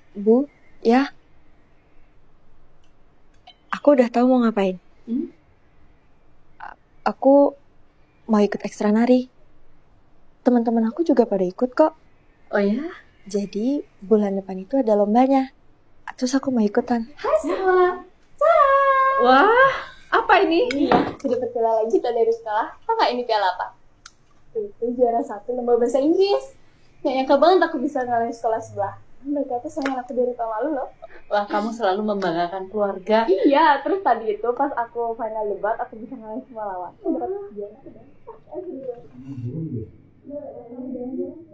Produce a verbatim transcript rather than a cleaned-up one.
Bu, ya, aku udah tahu mau ngapain. Hmm? Aku mau ikut ekstra nari. Teman-teman aku juga pada ikut kok. Oh ya? Jadi bulan depan itu ada lombanya. Terus aku mau ikutan. Hai semua. Ciao. Wah, apa ini? Iya, sudah perkenalan lagi kita dari sekolah. Apa nggak ini piala apa? Itu juara satu lomba bahasa Inggris. Nggak nyangka banget aku bisa ngalahin sekolah sebelah. Mereka tuh sama aku dari tahun lalu loh. Wah, kamu selalu membanggakan keluarga. Iya, terus tadi itu pas aku final debat, aku bisa ngalahin semua lawan. Aku dapat juara.